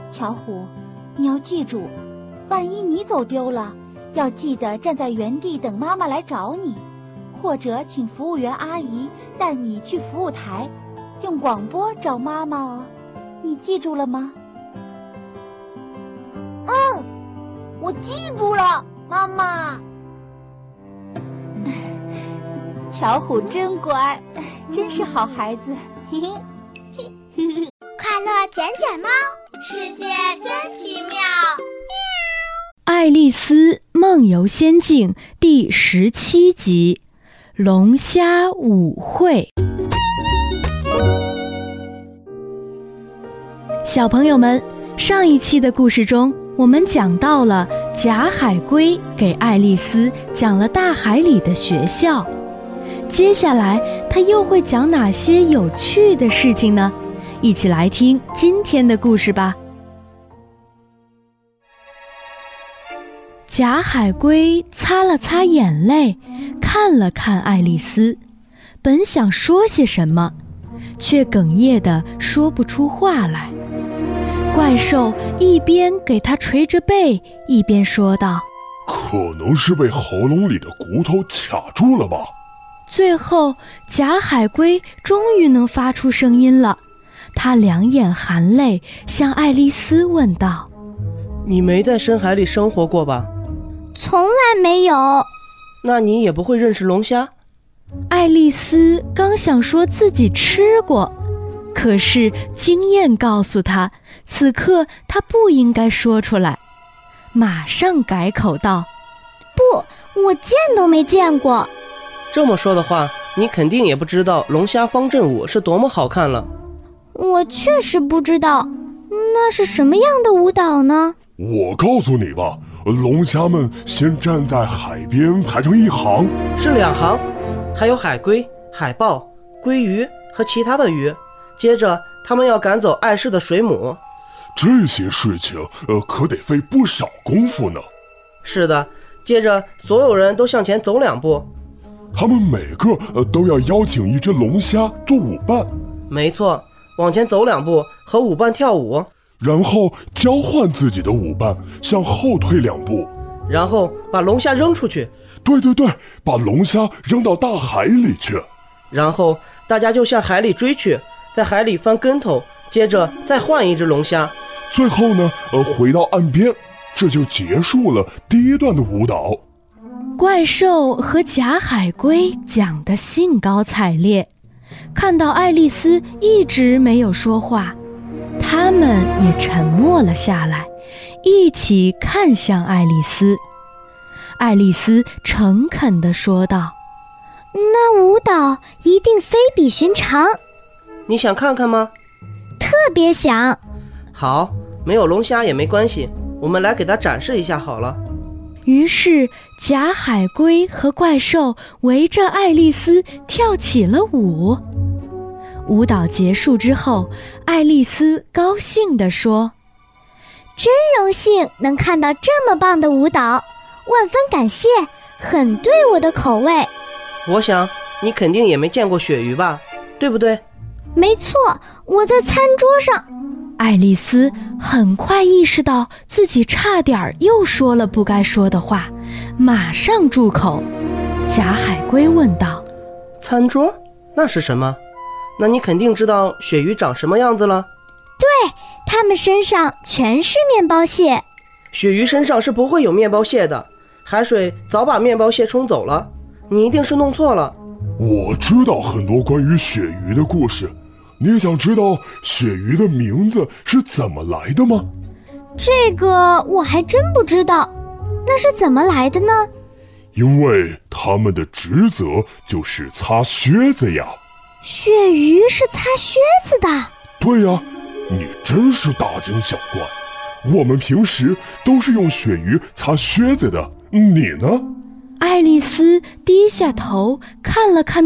巧虎，你要记住，万一你走丢了，要记得站在原地等妈妈来找你，或者请服务员阿姨带你去服务台，用广播找妈妈哦。你记住了吗？ 我记住了，妈妈。 巧虎真乖，真是好孩子。 快乐捡捡猫，世界真奇妙。 爱丽丝梦游仙境第17集，龙虾舞会。小朋友们，上一期的故事中，我们讲到了假海龟给爱丽丝讲了大海里的学校。接下来他又会讲哪些有趣的事情呢？一起来听今天的故事吧。假海龟擦了擦眼泪，看了看爱丽丝，本想说些什么，却哽咽地说不出话来。怪兽一边给他捶着背，一边说道： 可能是被喉咙里的骨头卡住了吧。 最后假海龟终于能发出声音了，他两眼含泪向爱丽丝问道： 你没在深海里生活过吧？ 从来没有。 那你也不会认识龙虾？ 爱丽丝刚想说自己吃过，可是经验告诉她，此刻她不应该说出来，马上改口道： 不，我见都没见过。 这么说的话，你肯定也不知道龙虾方阵舞是多么好看了。 我确实不知道，那是什么样的舞蹈呢？ 我告诉你吧，龙虾们先站在海边排成一行， 是2行，还有海龟、海豹、鲑鱼和其他的鱼。接着他们要赶走碍事的水母。 这些事情可得费不少功夫呢。 是的，接着所有人都向前走2步。 他们每个都要邀请一只龙虾做舞伴。 没错，往前走2步和舞伴跳舞， 然后交换自己的舞伴，向后退2步， 然后把龙虾扔出去。 对，把龙虾扔到大海里去。 然后大家就向海里追去，在海里翻跟头，接着再换一只龙虾， 最后呢，回到岸边，这就结束了第一段的舞蹈。 怪兽和假海龟讲得兴高采烈，看到爱丽丝一直没有说话，他们也沉默了下来，一起看向爱丽丝。爱丽丝诚恳地说道： 那舞蹈一定非比寻常。 你想看看吗？ 特别想。 好，没有龙虾也没关系，我们来给它展示一下好了。 于是假海龟和怪兽围着爱丽丝跳起了舞。舞蹈结束之后，爱丽丝高兴地说： 真荣幸能看到这么棒的舞蹈，万分感谢，很对我的口味。 我想你肯定也没见过鳕鱼吧，对不对？ 没错，我在餐桌上。 爱丽丝很快意识到自己差点又说了不该说的话，马上住口。假海龟问道： 餐桌？那是什么？那你肯定知道鳕鱼长什么样子了。 对，它们身上全是面包屑。 鳕鱼身上是不会有面包屑的，海水早把面包屑冲走了，你一定是弄错了。 我知道很多关于鳕鱼的故事，你想知道鳕鱼的名字是怎么来的吗？ 这个我还真不知道，那是怎么来的呢？ 因为他们的职责就是擦靴子呀。 鳕鱼是擦靴子的？ 对呀，你真是大惊小怪。我们平时都是用鳕鱼擦靴子的，你呢？ 爱丽丝低下头看了看